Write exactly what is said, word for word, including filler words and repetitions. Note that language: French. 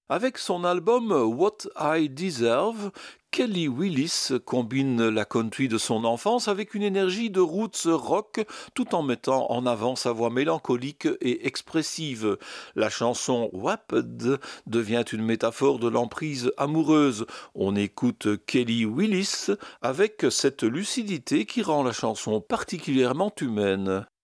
Avec son album What I Deserve, Kelly Willis combine la country de son enfance avec une énergie de roots rock tout en mettant en avant sa voix mélancolique et expressive. La chanson Wrapped devient une métaphore de l'emprise amoureuse. On écoute Kelly Willis avec cette lucidité qui rend la chanson particulièrement humaine.